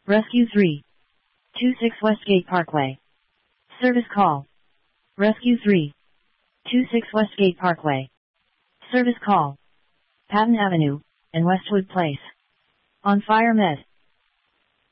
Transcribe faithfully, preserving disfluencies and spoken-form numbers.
Rescue three two six Westgate Parkway. Service call. Rescue three two six Westgate Parkway. Service call. Patton Avenue and Westwood Place. On fire med.